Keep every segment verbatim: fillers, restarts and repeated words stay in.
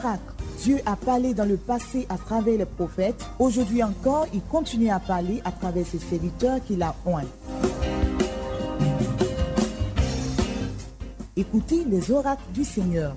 oracles. Dieu a parlé dans le passé à travers les prophètes. Aujourd'hui encore, il continue à parler à travers ses serviteurs qu'il a oints. Écoutez les oracles du Seigneur.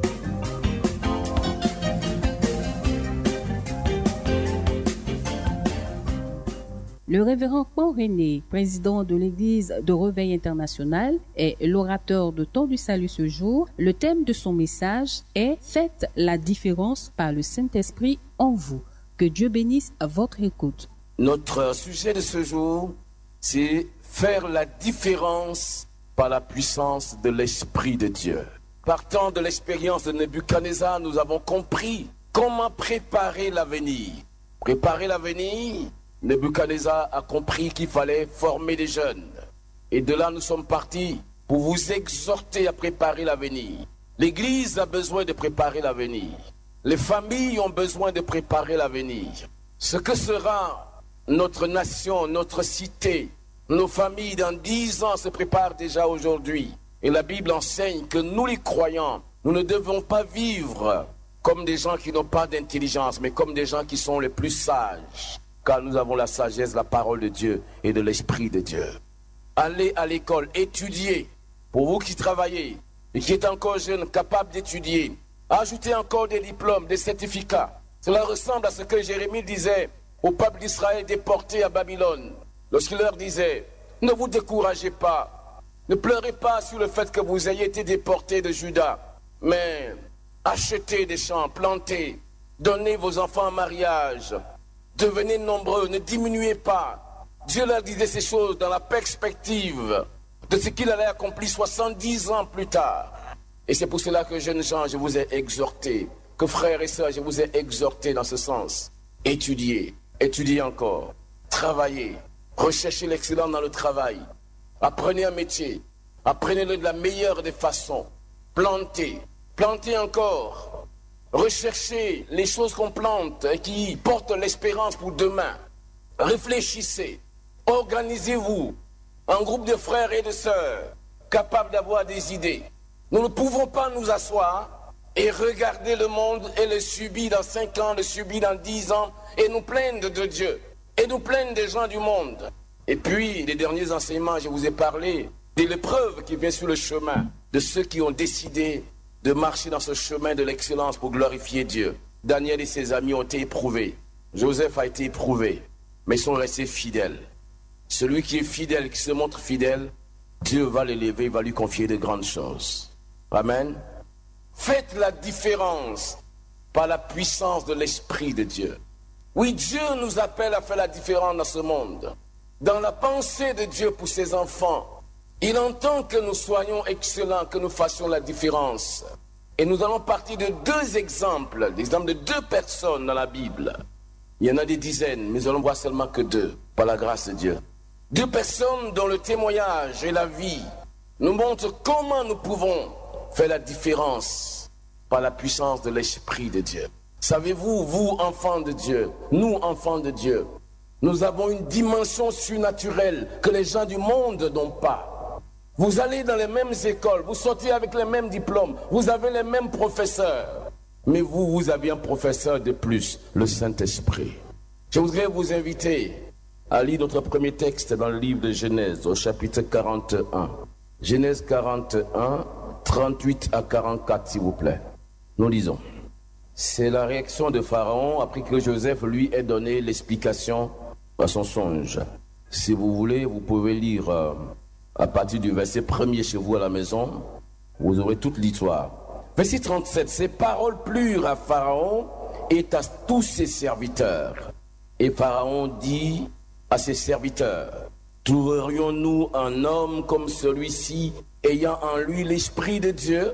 Le révérend Paul René, président de l'Église de Réveil International, est l'orateur de Temps du Salut ce jour. Le thème de son message est « Faites la différence par le Saint-Esprit en vous ». Que Dieu bénisse à votre écoute. Notre sujet de ce jour, c'est « Faire la différence par la puissance de l'Esprit de Dieu ». Partant de l'expérience de Nebuchadnezzar, nous avons compris comment préparer l'avenir. Préparer l'avenir, Nebuchadnezzar a compris qu'il fallait former des jeunes. Et de là, nous sommes partis pour vous exhorter à préparer l'avenir. L'Église a besoin de préparer l'avenir. Les familles ont besoin de préparer l'avenir. Ce que sera notre nation, notre cité, nos familles dans dix ans se préparent déjà aujourd'hui. Et la Bible enseigne que nous les croyants, nous ne devons pas vivre comme des gens qui n'ont pas d'intelligence, mais comme des gens qui sont les plus sages. Car nous avons la sagesse, la parole de Dieu et de l'Esprit de Dieu. Allez à l'école, étudiez. Pour vous qui travaillez et qui êtes encore jeunes, capables d'étudier, ajoutez encore des diplômes, des certificats. Cela ressemble à ce que Jérémie disait au peuple d'Israël déporté à Babylone. Lorsqu'il leur disait, ne vous découragez pas, ne pleurez pas sur le fait que vous ayez été déportés de Juda, mais achetez des champs, plantez, donnez vos enfants en mariage. Devenez nombreux, ne diminuez pas. Dieu leur disait ces choses dans la perspective de ce qu'il allait accomplir soixante-dix ans plus tard. Et c'est pour cela que, jeunes gens, je vous ai exhortés, que frères et sœurs, je vous ai exhortés dans ce sens. Étudiez, étudiez encore, travaillez, recherchez l'excellence dans le travail, apprenez un métier, apprenez-le de la meilleure des façons, plantez, plantez encore. Recherchez les choses qu'on plante et qui portent l'espérance pour demain. Réfléchissez, organisez-vous en groupe de frères et de sœurs capables d'avoir des idées. Nous ne pouvons pas nous asseoir et regarder le monde et le subir dans cinq ans, le subir dans dix ans et nous plaindre de Dieu et nous plaindre des gens du monde. Et puis, les derniers enseignements, je vous ai parlé de l'épreuve qui vient sur le chemin de ceux qui ont décidé de marcher dans ce chemin de l'excellence pour glorifier Dieu. Daniel et ses amis ont été éprouvés. Joseph a été éprouvé, mais ils sont restés fidèles. Celui qui est fidèle, qui se montre fidèle, Dieu va l'élever, il va lui confier de grandes choses. Amen. Faites la différence par la puissance de l'Esprit de Dieu. Oui, Dieu nous appelle à faire la différence dans ce monde. Dans la pensée de Dieu pour ses enfants, il entend que nous soyons excellents, que nous fassions la différence. Et nous allons partir de deux exemples, l'exemple de deux personnes dans la Bible. Il y en a des dizaines, mais nous allons voir seulement que deux, par la grâce de Dieu. Deux personnes dont le témoignage et la vie nous montrent comment nous pouvons faire la différence par la puissance de l'Esprit de Dieu. Savez-vous, vous, enfants de Dieu, nous, enfants de Dieu, nous avons une dimension surnaturelle que les gens du monde n'ont pas. Vous allez dans les mêmes écoles, vous sortez avec les mêmes diplômes, vous avez les mêmes professeurs. Mais vous, vous avez un professeur de plus, le Saint-Esprit. Je voudrais vous inviter à lire notre premier texte dans le livre de Genèse, au chapitre quarante et un. Genèse quarante et un, trente-huit à quarante-quatre, s'il vous plaît. Nous lisons. C'est la réaction de Pharaon après que Joseph lui ait donné l'explication à son songe. Si vous voulez, vous pouvez lire... Euh, à partir du verset premier chez vous à la maison, vous aurez toute l'histoire. Verset trente-sept, ces paroles plurent à Pharaon et à tous ses serviteurs. Et Pharaon dit à ses serviteurs, trouverions-nous un homme comme celui-ci, ayant en lui l'Esprit de Dieu?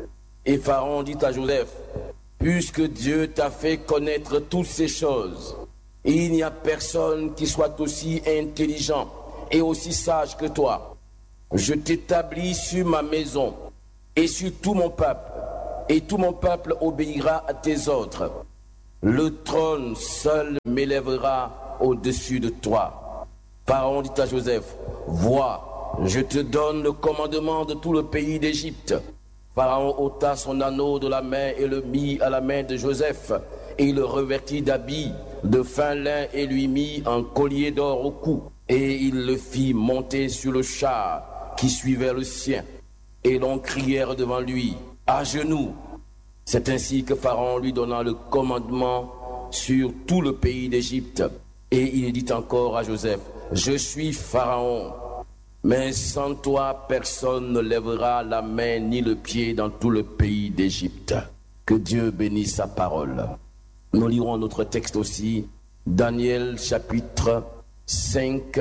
Et Pharaon dit à Joseph, puisque Dieu t'a fait connaître toutes ces choses, et il n'y a personne qui soit aussi intelligent et aussi sage que toi, je t'établis sur ma maison et sur tout mon peuple, et tout mon peuple obéira à tes ordres. Le trône seul m'élèvera au-dessus de toi. Pharaon dit à Joseph, vois, je te donne le commandement de tout le pays d'Égypte. Pharaon ôta son anneau de la main et le mit à la main de Joseph, et il le revêtit d'habits de fin lin et lui mit un collier d'or au cou. Et il le fit monter sur le char qui suivait le sien. Et l'on crièrent devant lui, à genoux. C'est ainsi que Pharaon lui donna le commandement sur tout le pays d'Égypte. Et il dit encore à Joseph, je suis Pharaon, mais sans toi personne ne lèvera la main ni le pied dans tout le pays d'Égypte. Que Dieu bénisse sa parole. Nous lirons notre texte aussi, Daniel chapitre cinq,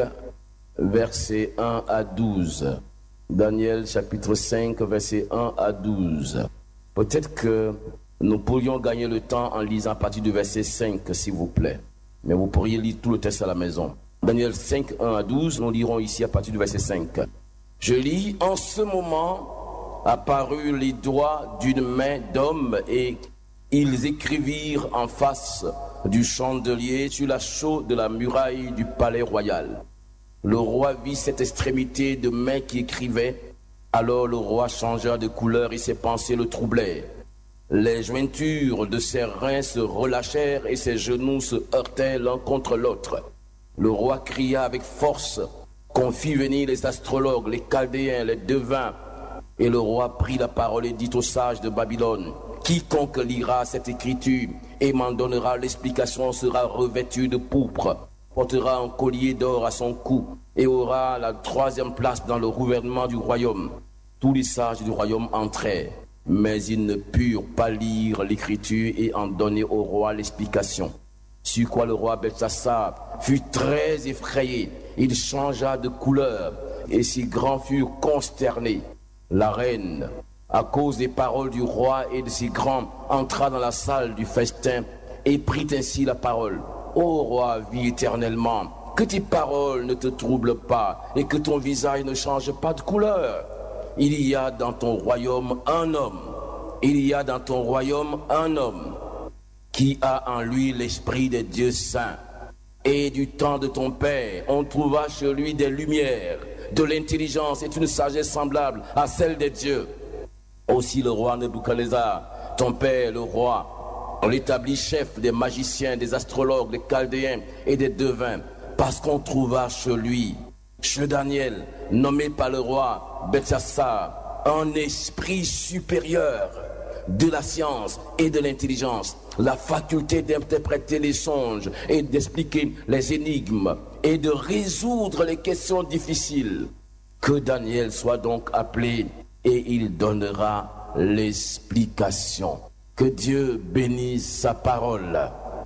versets un à douze. Daniel chapitre cinq, versets un à douze. Peut-être que nous pourrions gagner le temps en lisant à partir du verset cinq, s'il vous plaît. Mais vous pourriez lire tout le texte à la maison. Daniel cinq, un à douze, nous lirons ici à partir du verset cinq. Je lis, en ce moment apparurent les doigts d'une main d'homme et ils écrivirent en face du chandelier sur la chaux de la muraille du palais royal. Le roi vit cette extrémité de main qui écrivait. Alors le roi changea de couleur et ses pensées le troublèrent. Les jointures de ses reins se relâchèrent et ses genoux se heurtèrent l'un contre l'autre. Le roi cria avec force qu'on fit venir les astrologues, les chaldéens, les devins. Et le roi prit la parole et dit aux sages de Babylone, quiconque lira cette écriture et m'en donnera l'explication sera revêtu de pourpre, portera un collier d'or à son cou et aura la troisième place dans le gouvernement du royaume. Tous les sages du royaume entrèrent, mais ils ne purent pas lire l'écriture et en donner au roi l'explication. Sur quoi le roi Belsassar fut très effrayé, il changea de couleur et ses grands furent consternés. La reine, à cause des paroles du roi et de ses grands, entra dans la salle du festin et prit ainsi la parole. Ô roi, vis éternellement, que tes paroles ne te troublent pas et que ton visage ne change pas de couleur. Il y a dans ton royaume un homme, il y a dans ton royaume un homme qui a en lui l'esprit des dieux saints. Et du temps de ton père, on trouva chez lui des lumières, de l'intelligence et une sagesse semblable à celle des dieux. Aussi le roi Nebuchadnezzar, ton père le roi, on l'établit chef des magiciens, des astrologues, des chaldéens et des devins, parce qu'on trouva chez lui, chez Daniel, nommé par le roi Belsassar, un esprit supérieur de la science et de l'intelligence, la faculté d'interpréter les songes et d'expliquer les énigmes et de résoudre les questions difficiles. Que Daniel soit donc appelé et il donnera l'explication. Que Dieu bénisse sa parole.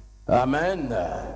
Amen.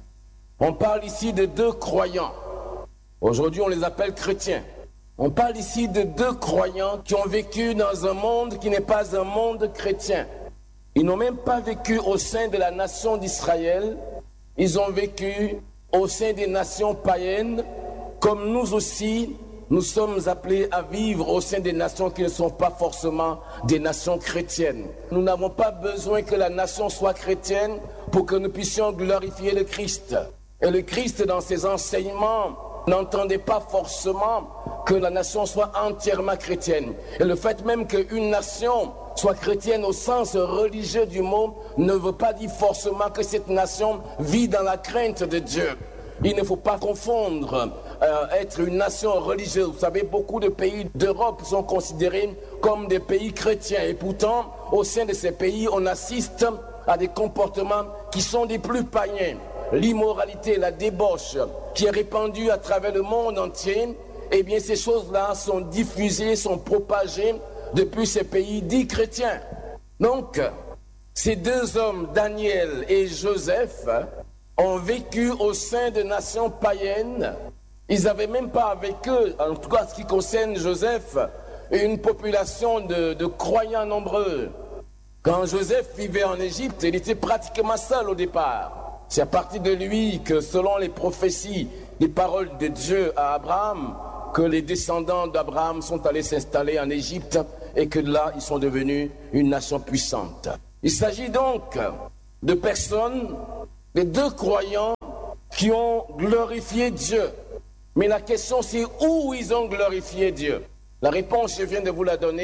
On parle ici de deux croyants. Aujourd'hui, on les appelle chrétiens. On parle ici de deux croyants qui ont vécu dans un monde qui n'est pas un monde chrétien. Ils n'ont même pas vécu au sein de la nation d'Israël. Ils ont vécu au sein des nations païennes, comme nous aussi, nous sommes appelés à vivre au sein des nations qui ne sont pas forcément des nations chrétiennes. Nous n'avons pas besoin que la nation soit chrétienne pour que nous puissions glorifier le Christ. Et le Christ, dans ses enseignements, n'entendait pas forcément que la nation soit entièrement chrétienne. Et le fait même qu'une nation soit chrétienne au sens religieux du mot ne veut pas dire forcément que cette nation vit dans la crainte de Dieu. Il ne faut pas confondre euh, être une nation religieuse. Vous savez, beaucoup de pays d'Europe sont considérés comme des pays chrétiens. Et pourtant, au sein de ces pays, on assiste à des comportements qui sont des plus païens. L'immoralité, la débauche qui est répandue à travers le monde entier, eh bien ces choses-là sont diffusées, sont propagées depuis ces pays dits chrétiens. Donc, ces deux hommes, Daniel et Joseph, ont vécu au sein de nations païennes. Ils n'avaient même pas avec eux, en tout cas ce qui concerne Joseph, une population de, de croyants nombreux. Quand Joseph vivait en Égypte, il était pratiquement seul au départ. C'est à partir de lui que, selon les prophéties, les paroles de Dieu à Abraham, que les descendants d'Abraham sont allés s'installer en Égypte et que là, ils sont devenus une nation puissante. Il s'agit donc de personnes, de deux croyants qui ont glorifié Dieu. Mais la question, c'est où ils ont glorifié Dieu. La réponse, je viens de vous la donner.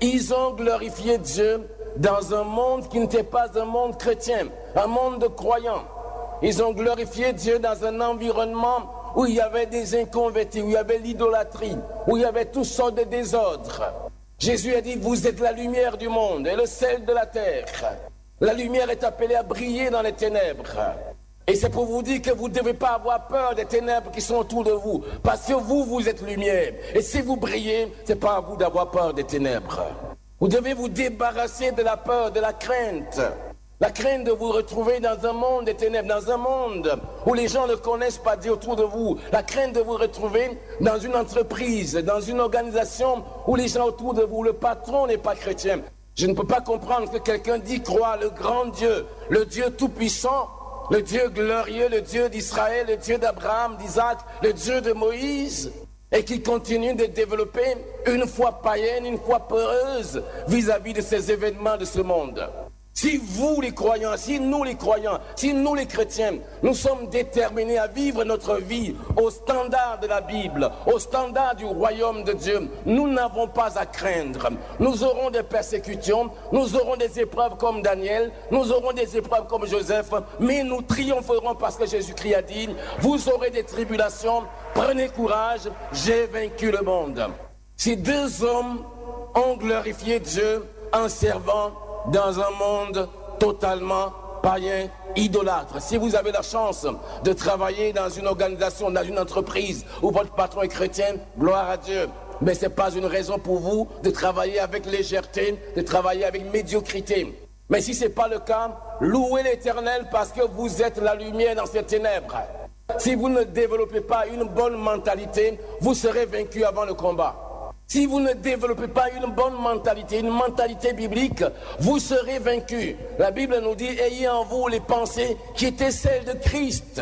Ils ont glorifié Dieu dans un monde qui n'était pas un monde chrétien, un monde de croyants. Ils ont glorifié Dieu dans un environnement où il y avait des inconvertis, où il y avait l'idolâtrie, où il y avait toutes sortes de désordres. Jésus a dit, vous êtes la lumière du monde et le sel de la terre. La lumière est appelée à briller dans les ténèbres. Et c'est pour vous dire que vous ne devez pas avoir peur des ténèbres qui sont autour de vous. Parce que vous, vous êtes lumière. Et si vous brillez, ce n'est pas à vous d'avoir peur des ténèbres. Vous devez vous débarrasser de la peur, de la crainte. La crainte de vous retrouver dans un monde des ténèbres, dans un monde où les gens ne connaissent pas Dieu autour de vous. La crainte de vous retrouver dans une entreprise, dans une organisation où les gens autour de vous, le patron n'est pas chrétien. Je ne peux pas comprendre que quelqu'un dit croire le grand Dieu, le Dieu tout-puissant, le Dieu glorieux, le Dieu d'Israël, le Dieu d'Abraham, d'Isaac, le Dieu de Moïse, et qui continue de développer une foi païenne, une foi peureuse vis-à-vis de ces événements de ce monde. Si vous les croyants, si nous les croyants, si nous les chrétiens, nous sommes déterminés à vivre notre vie au standard de la Bible, au standard du royaume de Dieu, nous n'avons pas à craindre. Nous aurons des persécutions, nous aurons des épreuves comme Daniel, nous aurons des épreuves comme Joseph, mais nous triompherons parce que Jésus-Christ a dit, vous aurez des tribulations, prenez courage, j'ai vaincu le monde. Ces deux hommes ont glorifié Dieu en servant dans un monde totalement païen, idolâtre. Si vous avez la chance de travailler dans une organisation, dans une entreprise où votre patron est chrétien, gloire à Dieu. Mais ce n'est pas une raison pour vous de travailler avec légèreté, de travailler avec médiocrité. Mais si ce n'est pas le cas, louez l'Éternel parce que vous êtes la lumière dans ces ténèbres. Si vous ne développez pas une bonne mentalité, vous serez vaincu avant le combat. Si vous ne développez pas une bonne mentalité, une mentalité biblique, vous serez vaincu. La Bible nous dit, ayez en vous les pensées qui étaient celles de Christ.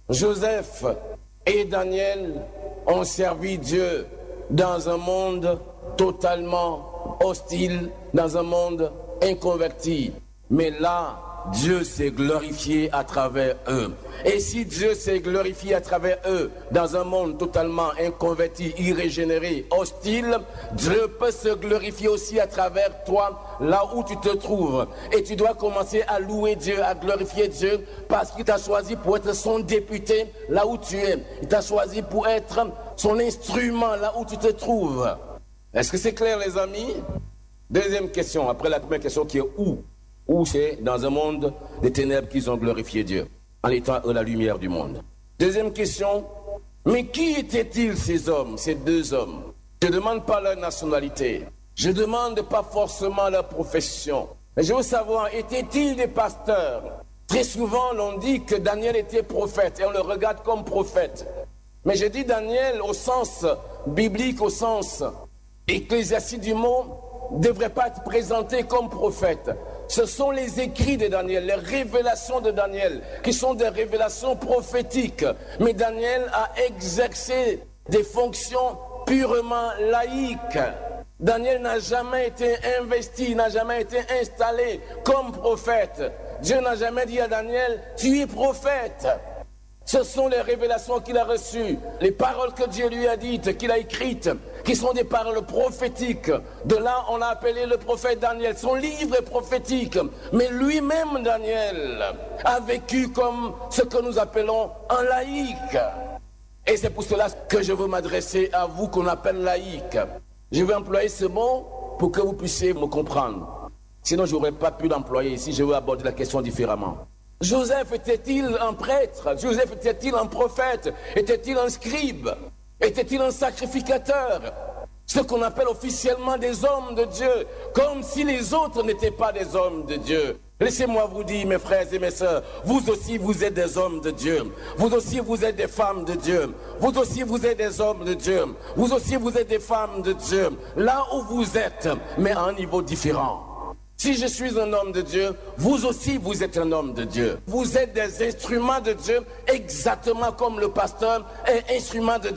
Joseph et Daniel ont servi Dieu dans un monde totalement hostile, dans un monde inconverti. Mais là, Dieu s'est glorifié à travers eux. Et si Dieu s'est glorifié à travers eux dans un monde totalement inconverti, irrégénéré, hostile, Dieu peut se glorifier aussi à travers toi, là où tu te trouves. Et tu dois commencer à louer Dieu, à glorifier Dieu, parce qu'il t'a choisi pour être son député là où tu es. Il t'a choisi pour être son instrument là où tu te trouves. Est-ce que c'est clair, les amis? Deuxième question, après la première question qui est où? Où c'est dans un monde des ténèbres qu'ils ont glorifié Dieu, en étant la lumière du monde. Deuxième question, mais qui étaient-ils ces hommes, ces deux hommes? Je ne demande pas leur nationalité, je ne demande pas forcément leur profession. Mais je veux savoir, étaient-ils des pasteurs? Très souvent, l'on dit que Daniel était prophète, et on le regarde comme prophète. Mais je dis Daniel au sens biblique, au sens ecclésiastique du mot, ne devrait pas être présenté comme prophète. Ce sont les écrits de Daniel, les révélations de Daniel, qui sont des révélations prophétiques. Mais Daniel a exercé des fonctions purement laïques. Daniel n'a jamais été investi, n'a jamais été installé comme prophète. Dieu n'a jamais dit à Daniel, tu es prophète. Ce sont les révélations qu'il a reçues, les paroles que Dieu lui a dites, qu'il a écrites, qui sont des paroles prophétiques. De là, on a appelé le prophète Daniel. Son livre est prophétique, mais lui-même, Daniel, a vécu comme ce que nous appelons un laïc. Et c'est pour cela que je veux m'adresser à vous qu'on appelle laïc. Je vais employer ce mot pour que vous puissiez me comprendre. Sinon, je n'aurais pas pu l'employer ici. Je veux aborder la question différemment. Joseph était-il un prêtre? Joseph était-il un prophète? Était-il un scribe? Était-il un sacrificateur? Ce qu'on appelle officiellement des hommes de Dieu, comme si les autres n'étaient pas des hommes de Dieu. Laissez-moi vous dire, mes frères et mes sœurs, vous aussi vous êtes des hommes de Dieu. Vous aussi vous êtes des femmes de Dieu. Vous aussi vous êtes des hommes de Dieu. Vous aussi vous êtes des femmes de Dieu. Là où vous êtes, mais à un niveau différent. Si je suis un homme de Dieu, vous aussi vous êtes un homme de Dieu. Vous êtes des instruments de Dieu, exactement comme le pasteur est instrument de Dieu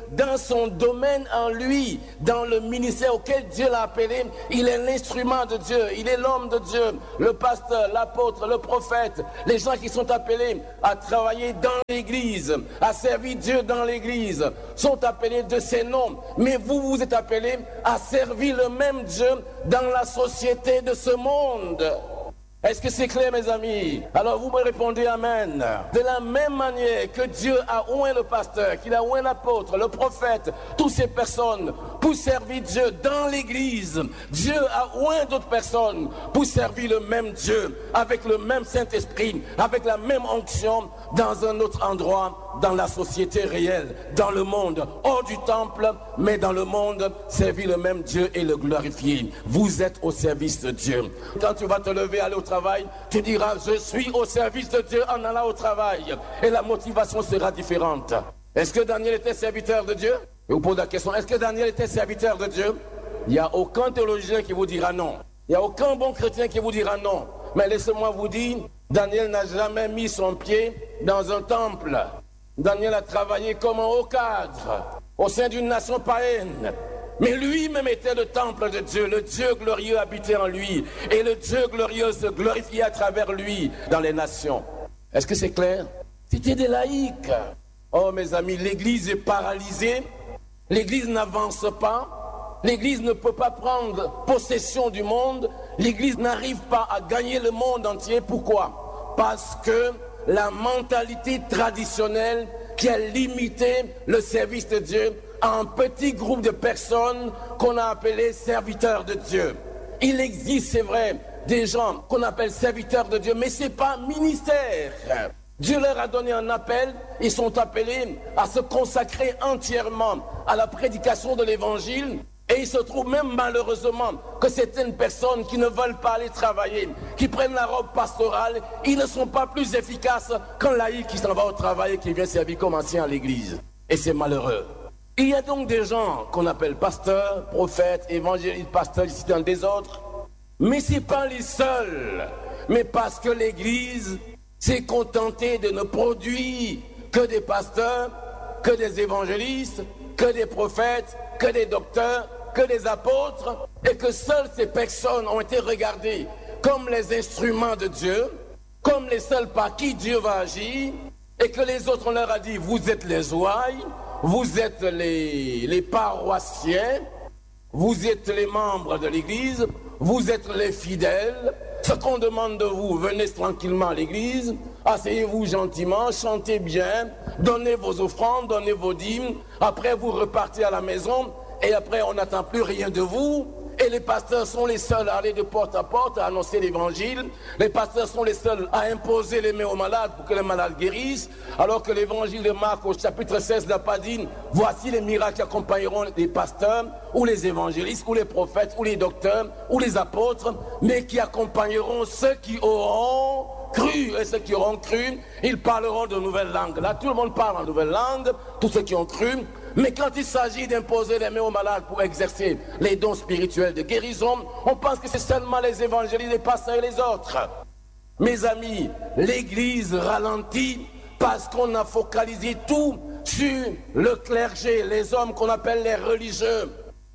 dans son domaine en lui, dans le ministère auquel Dieu l'a appelé, il est l'instrument de Dieu, il est l'homme de Dieu, le pasteur, l'apôtre, le prophète, les gens qui sont appelés à travailler dans l'église, à servir Dieu dans l'église, sont appelés de ces noms. Mais vous, vous êtes appelés à servir le même Dieu dans la société de ce monde. Est-ce que c'est clair, mes amis? Alors vous me répondez amen. De la même manière que Dieu a oint le pasteur, qu'il a oint l'apôtre, le prophète, toutes ces personnes pour servir Dieu dans l'église, Dieu a oint d'autres personnes pour servir le même Dieu, avec le même Saint-Esprit, avec la même onction, dans un autre endroit, dans la société réelle, dans le monde, hors du temple, mais dans le monde, servir le même Dieu et le glorifier. Vous êtes au service de Dieu. Quand tu vas te lever, aller au travail, tu diras, je suis au service de Dieu en allant au travail. Et la motivation sera différente. Est-ce que Daniel était serviteur de Dieu? Je vous pose la question, est-ce que Daniel était serviteur de Dieu? Il n'y a aucun théologien qui vous dira non. Il n'y a aucun bon chrétien qui vous dira non. Mais laissez-moi vous dire, Daniel n'a jamais mis son pied dans un temple. Daniel a travaillé comme un haut cadre au sein d'une nation païenne. Mais lui-même était le temple de Dieu. Le Dieu glorieux habitait en lui. Et le Dieu glorieux se glorifiait à travers lui dans les nations. Est-ce que c'est clair? C'était des laïcs. Oh mes amis, l'Église est paralysée. L'Église n'avance pas. L'Église ne peut pas prendre possession du monde. L'Église n'arrive pas à gagner le monde entier. Pourquoi? Parce que la mentalité traditionnelle qui a limité le service de Dieu à un petit groupe de personnes qu'on a appelés serviteurs de Dieu. Il existe, c'est vrai, des gens qu'on appelle serviteurs de Dieu, mais ce n'est pas un ministère. Dieu leur a donné un appel, ils sont appelés à se consacrer entièrement à la prédication de l'évangile. Et il se trouve même malheureusement que certaines personnes qui ne veulent pas aller travailler, qui prennent la robe pastorale, ils ne sont pas plus efficaces qu'un laïc qui s'en va au travail et qui vient servir comme ancien à l'église. Et c'est malheureux. Il y a donc des gens qu'on appelle pasteurs, prophètes, évangélistes, pasteurs, ici dans des autres. Mais ce n'est pas les seuls. Mais parce que l'église s'est contentée de ne produire que des pasteurs, que des évangélistes, que des prophètes, que des docteurs, que des apôtres, et que seules ces personnes ont été regardées comme les instruments de Dieu, comme les seuls par qui Dieu va agir, et que les autres on leur a dit, vous êtes les ouailles, vous êtes les, les paroissiens, vous êtes les membres de l'église, vous êtes les fidèles. Ce qu'on demande de vous, venez tranquillement à l'église, asseyez-vous gentiment, chantez bien, donnez vos offrandes, donnez vos dîmes, après vous repartez à la maison, et après on n'attend plus rien de vous. Et les pasteurs sont les seuls à aller de porte à porte, à annoncer l'évangile. Les pasteurs sont les seuls à imposer les mains aux malades pour que les malades guérissent. Alors que l'évangile de Marc au chapitre seize n'a pas dit, voici les miracles qui accompagneront les pasteurs, ou les évangélistes, ou les prophètes, ou les docteurs, ou les apôtres, mais qui accompagneront ceux qui auront cru. Et ceux qui auront cru, ils parleront de nouvelles langues. Là, tout le monde parle en nouvelles langues, tous ceux qui ont cru. Mais quand il s'agit d'imposer les mains aux malades pour exercer les dons spirituels de guérison, on pense que c'est seulement les évangélistes, les pasteurs et les autres. Mes amis, l'Église ralentit parce qu'on a focalisé tout sur le clergé, les hommes qu'on appelle les religieux.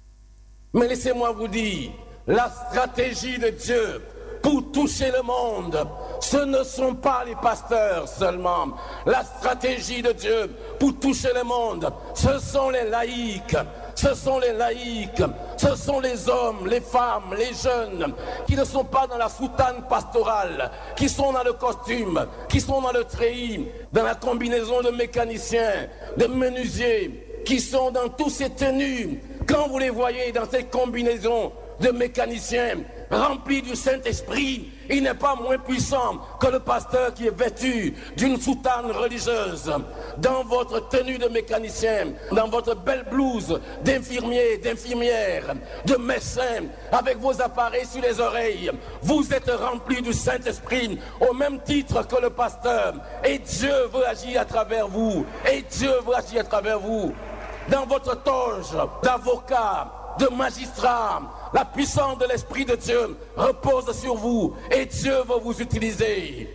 Mais laissez-moi vous dire, la stratégie de Dieu pour toucher le monde, ce ne sont pas les pasteurs seulement. La stratégie de Dieu pour toucher le monde, ce sont les laïcs. Ce sont les laïcs, ce sont les hommes, les femmes, les jeunes qui ne sont pas dans la soutane pastorale, qui sont dans le costume, qui sont dans le treillis, dans la combinaison de mécaniciens, de menuisiers, qui sont dans tous ces tenues. Quand vous les voyez dans ces combinaisons de mécaniciens remplis du Saint-Esprit, il n'est pas moins puissant que le pasteur qui est vêtu d'une soutane religieuse. Dans votre tenue de mécanicien, dans votre belle blouse d'infirmier, d'infirmière, de médecin, avec vos appareils sur les oreilles, vous êtes remplis du Saint-Esprit au même titre que le pasteur. Et Dieu veut agir à travers vous. Et Dieu veut agir à travers vous. Dans votre toge d'avocat, de magistrat, la puissance de l'Esprit de Dieu repose sur vous et Dieu va vous utiliser.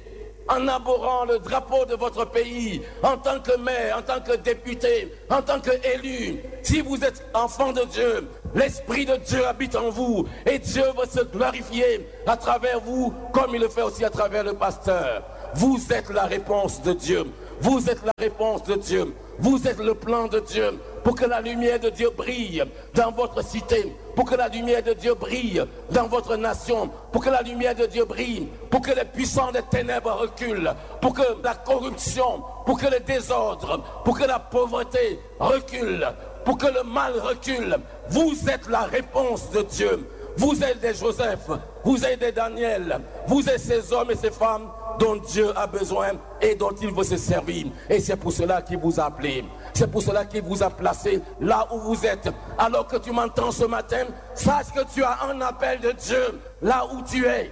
en abhorrant le drapeau de votre pays, en tant que maire, en tant que député, en tant qu'élu. Si vous êtes enfant de Dieu, l'Esprit de Dieu habite en vous et Dieu va se glorifier à travers vous comme il le fait aussi à travers le pasteur. Vous êtes la réponse de Dieu. Vous êtes la réponse de Dieu. Vous êtes le plan de Dieu pour que la lumière de Dieu brille dans votre cité, pour que la lumière de Dieu brille dans votre nation, pour que la lumière de Dieu brille, pour que les puissants des ténèbres reculent, pour que la corruption, pour que le désordre, pour que la pauvreté recule, pour que le mal recule. Vous êtes la réponse de Dieu. Vous êtes des Joseph, vous êtes des Daniel, vous êtes ces hommes et ces femmes dont Dieu a besoin et dont il veut se servir. Et c'est pour cela qu'il vous a appelé. C'est pour cela qu'il vous a placé là où vous êtes. Alors que tu m'entends ce matin, sache que tu as un appel de Dieu là où tu es.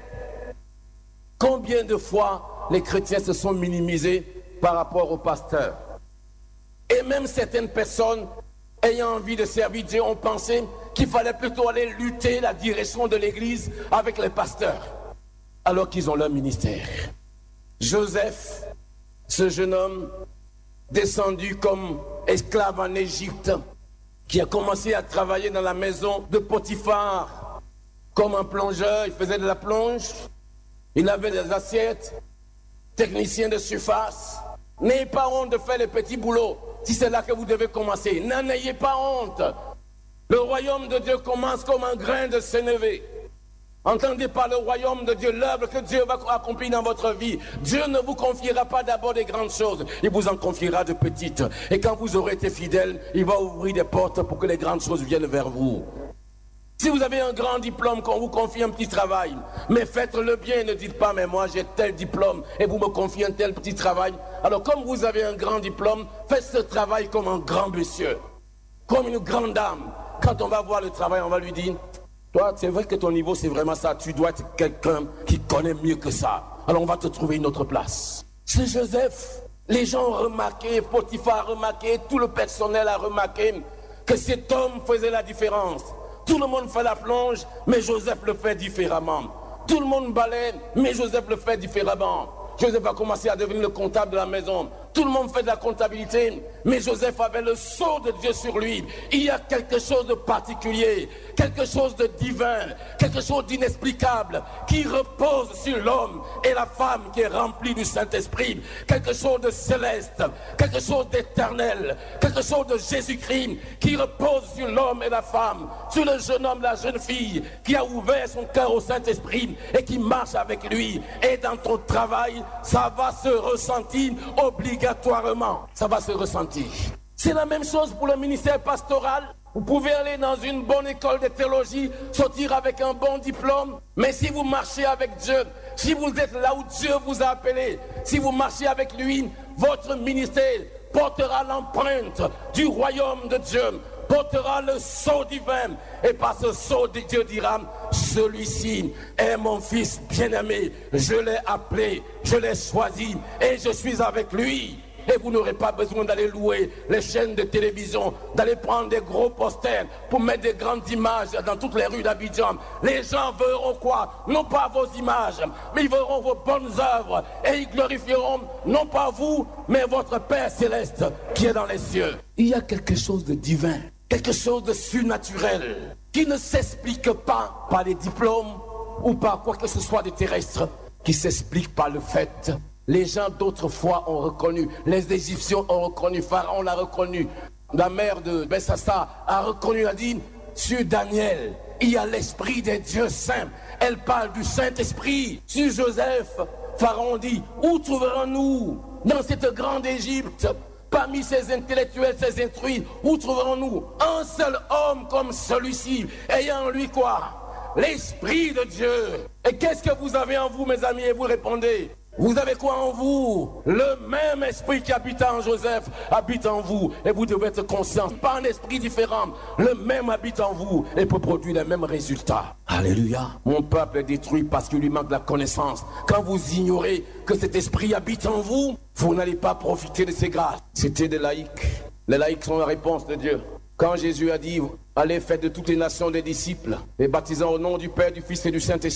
Combien de fois les chrétiens se sont minimisés par rapport au pasteur? Et même certaines personnes ayant envie de servir Dieu ont pensé qu'il fallait plutôt aller lutter la direction de l'église avec les pasteurs, alors qu'ils ont leur ministère. Joseph, ce jeune homme descendu comme esclave en Égypte, qui a commencé à travailler dans la maison de Potiphar comme un plongeur, il faisait de la plonge, il avait des assiettes, technicien de surface. N'ayez pas honte de faire les petits boulots, si c'est là que vous devez commencer. N'en ayez pas honte. Le royaume de Dieu commence comme un grain de sénévé. Entendez par le royaume de Dieu l'œuvre que Dieu va accomplir dans votre vie. Dieu ne vous confiera pas d'abord des grandes choses, il vous en confiera de petites. Et quand vous aurez été fidèle, il va ouvrir des portes pour que les grandes choses viennent vers vous. Si vous avez un grand diplôme, qu'on vous confie un petit travail, mais faites-le bien, ne dites pas, mais moi j'ai tel diplôme et vous me confiez un tel petit travail. Alors comme vous avez un grand diplôme, faites ce travail comme un grand monsieur, comme une grande dame. Quand on va voir le travail, on va lui dire, toi, c'est vrai que ton niveau c'est vraiment ça, tu dois être quelqu'un qui connaît mieux que ça. Alors on va te trouver une autre place. C'est Joseph. Les gens ont remarqué, Potiphar a remarqué, tout le personnel a remarqué que cet homme faisait la différence. Tout le monde fait la plonge, mais Joseph le fait différemment. Tout le monde balaie, mais Joseph le fait différemment. Joseph a commencé à devenir le comptable de la maison. Tout le monde fait de la comptabilité, mais Joseph avait le sceau de Dieu sur lui. Il y a quelque chose de particulier, quelque chose de divin, quelque chose d'inexplicable qui repose sur l'homme et la femme qui est remplie du Saint-Esprit. Quelque chose de céleste, quelque chose d'éternel, quelque chose de Jésus-Christ qui repose sur l'homme et la femme, sur le jeune homme, la jeune fille qui a ouvert son cœur au Saint-Esprit et qui marche avec lui. Et dans ton travail, ça va se ressentir obligatoirement. Ça va se ressentir. C'est la même chose pour le ministère pastoral. Vous pouvez aller dans une bonne école de théologie, sortir avec un bon diplôme, mais si vous marchez avec Dieu, si vous êtes là où Dieu vous a appelé, si vous marchez avec lui, votre ministère portera l'empreinte du royaume de Dieu, portera le sceau divin, et par ce sceau de Dieu dira, celui-ci est mon fils bien-aimé, je l'ai appelé, je l'ai choisi et je suis avec lui. Et vous n'aurez pas besoin d'aller louer les chaînes de télévision, d'aller prendre des gros posters pour mettre des grandes images dans toutes les rues d'Abidjan. Les gens verront quoi? Non pas vos images, mais ils verront vos bonnes œuvres et ils glorifieront non pas vous, mais votre Père Céleste qui est dans les cieux. Il y a quelque chose de divin, quelque chose de surnaturel qui ne s'explique pas par les diplômes ou par quoi que ce soit de terrestre, qui s'explique par le fait. Les gens d'autrefois ont reconnu, les Égyptiens ont reconnu, Pharaon l'a reconnu, la mère de Bessassa a reconnu, a dit, sur Daniel, il y a l'esprit des dieux saints. Elle parle du Saint-Esprit. Sur Joseph, Pharaon dit, où trouverons-nous dans cette grande Égypte, parmi ces intellectuels, ces instruits, où trouverons-nous un seul homme comme celui-ci, ayant en lui quoi? L'Esprit de Dieu. Et qu'est-ce que vous avez en vous, mes amis? Et vous répondez, vous avez quoi en vous? Le même esprit qui habite en Joseph habite en vous. Et vous devez être conscient, pas un esprit différent. Le même habite en vous et peut produire les mêmes résultats. Alléluia. Mon peuple est détruit parce qu'il lui manque la connaissance. Quand vous ignorez que cet esprit habite en vous, vous n'allez pas profiter de ses grâces. C'était des laïcs. Les laïcs sont la réponse de Dieu. Quand Jésus a dit, allez, faites de toutes les nations des disciples, les baptisant au nom du Père, du Fils et du Saint-Esprit,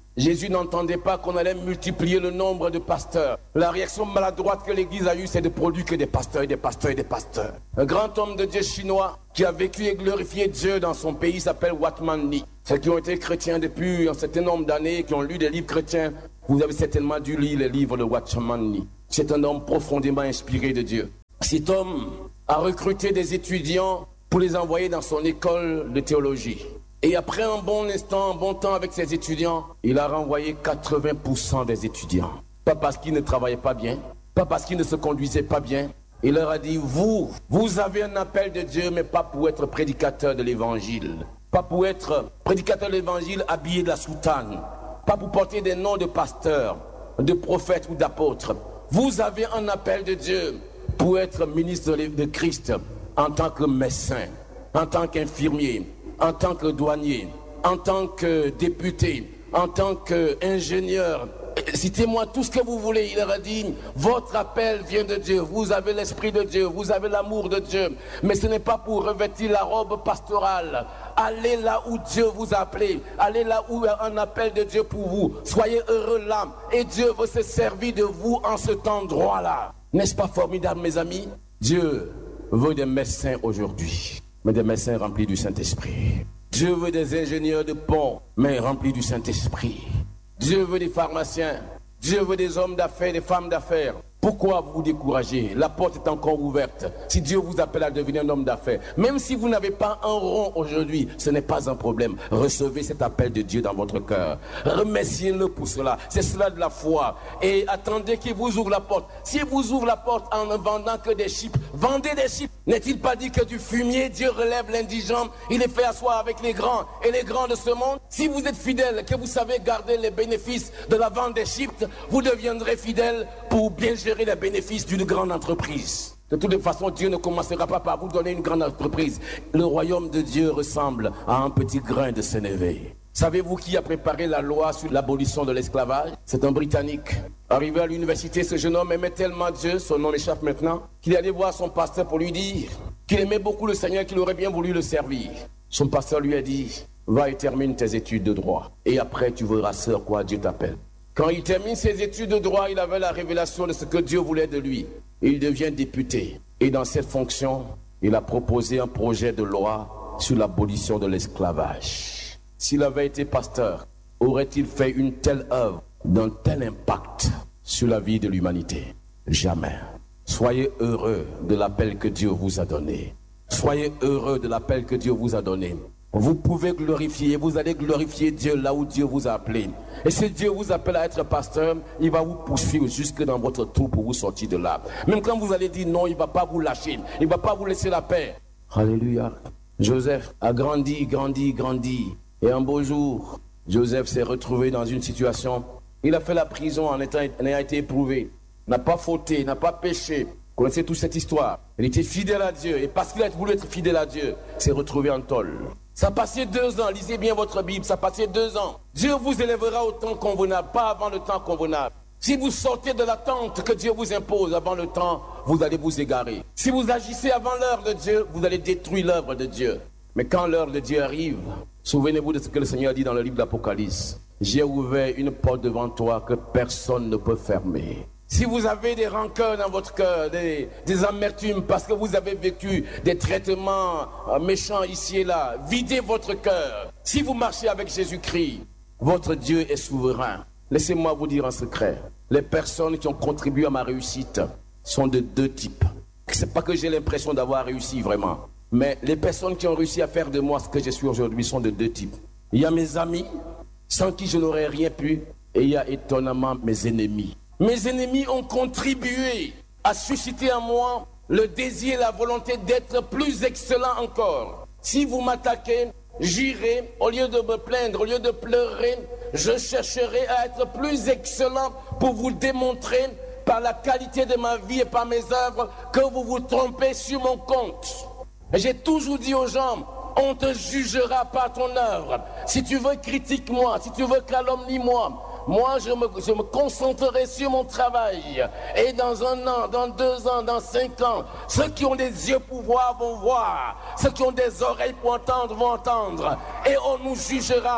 Jésus n'entendait pas qu'on allait multiplier le nombre de pasteurs. La réaction maladroite que l'Église a eue, c'est de produire que des pasteurs et des pasteurs et des pasteurs. Un grand homme de Dieu chinois qui a vécu et glorifié Dieu dans son pays s'appelle Watman Nee. Ceux qui ont été chrétiens depuis un certain nombre d'années, qui ont lu des livres chrétiens, vous avez certainement dû lire les livres de Watman Nee. C'est un homme profondément inspiré de Dieu. Cet homme a recruté des étudiants pour les envoyer dans son école de théologie. Et après un bon instant, un bon temps avec ses étudiants, il a renvoyé quatre-vingts pour cent des étudiants. Pas parce qu'ils ne travaillaient pas bien, pas parce qu'ils ne se conduisaient pas bien. Il leur a dit, vous, vous avez un appel de Dieu, mais pas pour être prédicateur de l'évangile. Pas pour être prédicateur de l'évangile habillé de la soutane. Pas pour porter des noms de pasteurs, de prophètes ou d'apôtres. Vous avez un appel de Dieu pour être ministre de Christ en tant que médecin, en tant qu'infirmier, en tant que douanier, en tant que député, en tant qu'ingénieur. Citez-moi tout ce que vous voulez. Il leur a dit, votre appel vient de Dieu. Vous avez l'esprit de Dieu, vous avez l'amour de Dieu. Mais ce n'est pas pour revêtir la robe pastorale. Allez là où Dieu vous a appelé. Allez là où il y a un appel de Dieu pour vous. Soyez heureux là. Et Dieu veut se servir de vous en cet endroit-là. N'est-ce pas formidable, mes amis? Dieu veut des médecins aujourd'hui, mais des médecins remplis du Saint-Esprit. Dieu veut des ingénieurs de pont, mais remplis du Saint-Esprit. Dieu veut des pharmaciens. Dieu veut des hommes d'affaires, des femmes d'affaires. Pourquoi vous vous découragez? La porte est encore ouverte. Si Dieu vous appelle à devenir un homme d'affaires, même si vous n'avez pas un rond aujourd'hui, ce n'est pas un problème. Recevez cet appel de Dieu dans votre cœur. Remerciez-le pour cela. C'est cela de la foi. Et attendez qu'il vous ouvre la porte. S'il vous ouvre la porte en ne vendant que des chips, vendez des chips. N'est-il pas dit que du fumier, Dieu relève l'indigent? Il est fait asseoir avec les grands et les grands de ce monde. Si vous êtes fidèle, que vous savez garder les bénéfices de la vente des chips, vous deviendrez fidèle pour bien gérer les bénéfices d'une grande entreprise. De toute façon, Dieu ne commencera pas par vous donner une grande entreprise. Le royaume de Dieu ressemble à un petit grain de sénévé. Savez-vous qui a préparé la loi sur l'abolition de l'esclavage? C'est un Britannique. Arrivé à l'université, ce jeune homme aimait tellement Dieu, son nom m'échappe maintenant, qu'il allait voir son pasteur pour lui dire qu'il aimait beaucoup le Seigneur, qu'il aurait bien voulu le servir. Son pasteur lui a dit, va et termine tes études de droit. Et après, tu verras ce à quoi Dieu t'appelle. Quand il termine ses études de droit, il avait la révélation de ce que Dieu voulait de lui. Il devient député. Et dans cette fonction, il a proposé un projet de loi sur l'abolition de l'esclavage. S'il avait été pasteur, aurait-il fait une telle œuvre d'un tel impact sur la vie de l'humanité? Jamais. Soyez heureux de l'appel que Dieu vous a donné. Soyez heureux de l'appel que Dieu vous a donné. Vous pouvez glorifier, vous allez glorifier Dieu là où Dieu vous a appelé. Et si Dieu vous appelle à être pasteur, il va vous poursuivre jusque dans votre trou pour vous sortir de là. Même quand vous allez dire non, il ne va pas vous lâcher, il ne va pas vous laisser la paix. Alléluia. Joseph a grandi, grandi, grandi. Et un beau jour, Joseph s'est retrouvé dans une situation. Il a fait la prison en, étant, en ayant été éprouvé. N'a pas fauté, n'a pas péché. Vous connaissez toute cette histoire. Il était fidèle à Dieu. Et parce qu'il a voulu être fidèle à Dieu, il s'est retrouvé en tôle. Ça a passé deux ans, lisez bien votre Bible, ça a passé deux ans. Dieu vous élèvera au temps convenable, pas avant le temps convenable. Si vous sortez de l'attente que Dieu vous impose avant le temps, vous allez vous égarer. Si vous agissez avant l'heure de Dieu, vous allez détruire l'œuvre de Dieu. Mais quand l'heure de Dieu arrive, souvenez-vous de ce que le Seigneur a dit dans le livre de l'Apocalypse. J'ai ouvert une porte devant toi que personne ne peut fermer. Si vous avez des rancœurs dans votre cœur, des, des amertumes parce que vous avez vécu des traitements euh, méchants ici et là, videz votre cœur. Si vous marchez avec Jésus-Christ, votre Dieu est souverain. Laissez-moi vous dire un secret. Les personnes qui ont contribué à ma réussite sont de deux types. C'est pas que j'ai l'impression d'avoir réussi vraiment, mais les personnes qui ont réussi à faire de moi ce que je suis aujourd'hui sont de deux types. Il y a mes amis, sans qui je n'aurais rien pu, et il y a étonnamment mes ennemis. Mes ennemis ont contribué à susciter en moi le désir et la volonté d'être plus excellent encore. Si vous m'attaquez, j'irai, au lieu de me plaindre, au lieu de pleurer, je chercherai à être plus excellent pour vous démontrer par la qualité de ma vie et par mes œuvres que vous vous trompez sur mon compte. Et j'ai toujours dit aux gens, on te jugera par ton œuvre. Si tu veux, critique-moi. Si tu veux, calomnie-moi. Moi, je me, je me concentrerai sur mon travail. Et dans un an, dans deux ans, dans cinq ans, ceux qui ont des yeux pour voir vont voir. Ceux qui ont des oreilles pour entendre vont entendre. Et on nous jugera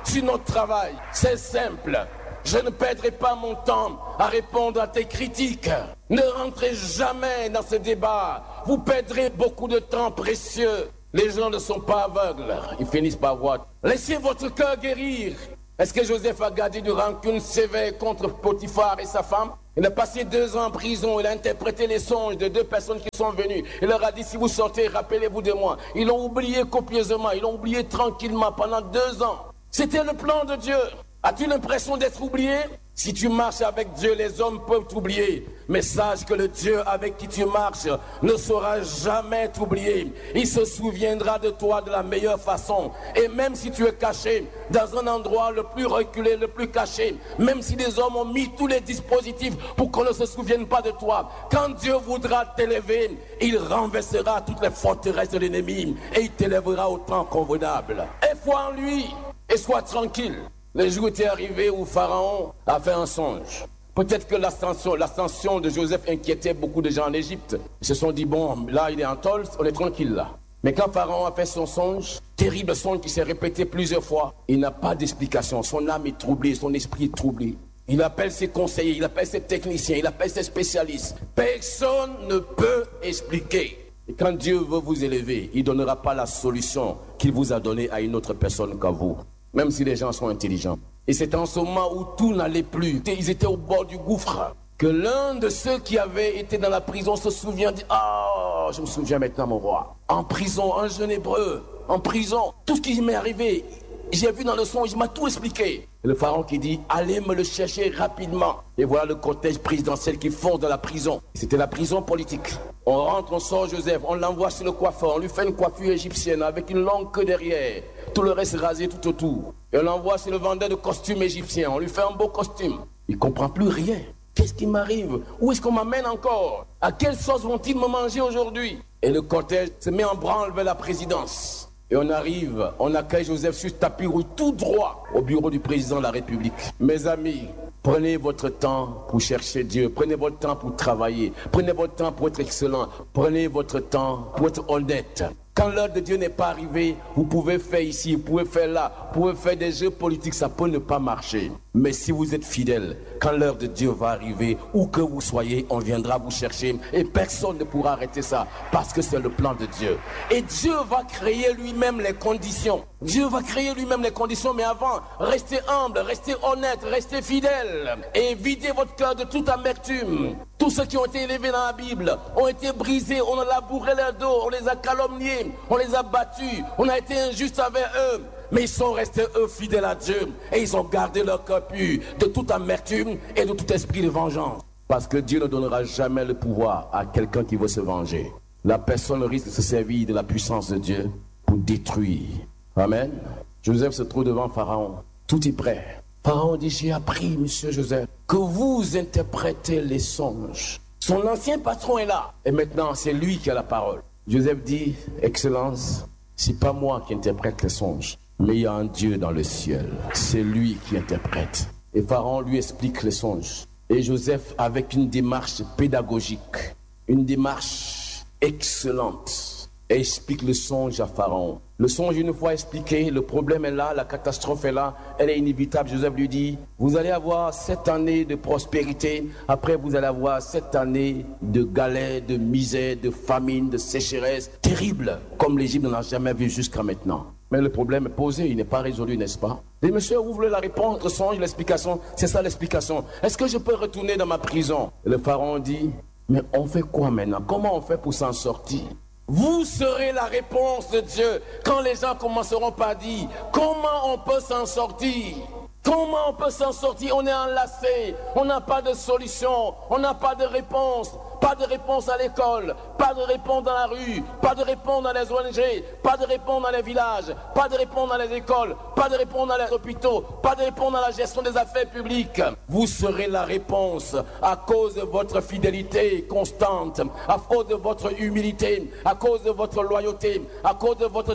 sur notre travail. C'est simple. Je ne perdrai pas mon temps à répondre à tes critiques. Ne rentrez jamais dans ce débat. Vous perdrez beaucoup de temps précieux. Les gens ne sont pas aveugles. Ils finissent par voir. Laissez votre cœur guérir. Est-ce que Joseph a gardé du rancune sévère contre Potiphar et sa femme? Il a passé deux ans en prison. Il a interprété les songes de deux personnes qui sont venues. Il leur a dit, si vous sortez, rappelez-vous de moi. Ils l'ont oublié copieusement. Ils l'ont oublié tranquillement pendant deux ans. C'était le plan de Dieu. As-tu l'impression d'être oublié? Si tu marches avec Dieu, les hommes peuvent t'oublier. Mais sache que le Dieu avec qui tu marches ne saura jamais t'oublier. Il se souviendra de toi de la meilleure façon. Et même si tu es caché dans un endroit le plus reculé, le plus caché, même si les hommes ont mis tous les dispositifs pour qu'on ne se souvienne pas de toi, quand Dieu voudra t'élever, il renversera toutes les forteresses de l'ennemi et il t'élèvera au temps convenable. Aie foi en lui et sois tranquille. Le jour était arrivé où Pharaon a fait un songe. Peut-être que l'ascension, l'ascension de Joseph inquiétait beaucoup de gens en Égypte. Ils se sont dit, bon, là il est en tôle, on est tranquille là. Mais quand Pharaon a fait son songe, terrible songe qui s'est répété plusieurs fois, il n'a pas d'explication. Son âme est troublée, son esprit est troublé. Il appelle ses conseillers, il appelle ses techniciens, il appelle ses spécialistes. Personne ne peut expliquer. Et quand Dieu veut vous élever, il ne donnera pas la solution qu'il vous a donnée à une autre personne qu'à vous. Même si les gens sont intelligents. Et c'est en ce moment où tout n'allait plus. Ils étaient au bord du gouffre. Que l'un de ceux qui avaient été dans la prison se souvient, dit, ah, oh, je me souviens maintenant, mon roi. En prison, un jeune hébreu, en prison. Tout ce qui m'est arrivé, j'ai vu dans le songe, il m'a tout expliqué. Et le pharaon qui dit, allez me le chercher rapidement. Et voilà le cortège présidentiel qui fonce dans la prison. C'était la prison politique. On rentre, on sort Joseph, on l'envoie chez le coiffeur, on lui fait une coiffure égyptienne avec une longue queue derrière. Tout le reste rasé tout autour. Et on l'envoie chez le vendeur de costumes égyptiens. On lui fait un beau costume. Il ne comprend plus rien. Qu'est-ce qui m'arrive? Où est-ce qu'on m'amène encore? À quelle sauce vont-ils me manger aujourd'hui? Et le cortège se met en branle vers la présidence. Et on arrive, on accueille Joseph sur tapis rouge tout droit au bureau du président de la République. Mes amis, prenez votre temps pour chercher Dieu. Prenez votre temps pour travailler. Prenez votre temps pour être excellent. Prenez votre temps pour être honnête. Quand l'heure de Dieu n'est pas arrivée, vous pouvez faire ici, vous pouvez faire là, vous pouvez faire des jeux politiques, ça peut ne pas marcher. Mais si vous êtes fidèle, quand l'heure de Dieu va arriver, où que vous soyez, on viendra vous chercher et personne ne pourra arrêter ça parce que c'est le plan de Dieu. Et Dieu va créer lui-même les conditions. Dieu va créer lui-même les conditions, mais avant, restez humble, restez honnête, restez fidèle et videz votre cœur de toute amertume. Tous ceux qui ont été élevés dans la Bible ont été brisés, on a labouré leur dos, on les a calomniés, on les a battus, on a été injuste avec eux. Mais ils sont restés eux fidèles à Dieu et ils ont gardé leur cœur pur de toute amertume et de tout esprit de vengeance. Parce que Dieu ne donnera jamais le pouvoir à quelqu'un qui veut se venger. La personne risque de se servir de la puissance de Dieu pour détruire. Amen. Joseph se trouve devant Pharaon. Tout est prêt. Pharaon dit, j'ai appris, monsieur Joseph, que vous interprétez les songes. Son ancien patron est là. Et maintenant, c'est lui qui a la parole. Joseph dit, Excellence, c'est pas moi qui interprète les songes, mais il y a un Dieu dans le ciel. C'est lui qui interprète. Et Pharaon lui explique les songes. Et Joseph, avec une démarche pédagogique, une démarche excellente, explique le songe à Pharaon. Le songe, une fois expliqué, le problème est là, la catastrophe est là, elle est inévitable. Joseph lui dit, vous allez avoir sept années de prospérité, après vous allez avoir sept années de galère, de misère, de famine, de sécheresse, terrible, comme l'Égypte n'en a jamais vu jusqu'à maintenant. Mais le problème est posé, il n'est pas résolu, n'est-ce pas? Et monsieur, vous voulez la réponse, le songe, l'explication? C'est ça l'explication. Est-ce que je peux retourner dans ma prison? Et le pharaon dit, mais on fait quoi maintenant? Comment on fait pour s'en sortir? Vous serez la réponse de Dieu quand les gens commenceront par dire comment on peut s'en sortir. Comment on peut s'en sortir? On est enlacé, on n'a pas de solution, on n'a pas de réponse. Pas de réponse à l'école, pas de réponse dans la rue, pas de réponse dans les O N G, pas de réponse dans les villages, pas de réponse dans les écoles, pas de réponse dans les hôpitaux, pas de réponse dans la gestion des affaires publiques. Vous serez la réponse à cause de votre fidélité constante, à cause de votre humilité, à cause de votre loyauté, à cause de votre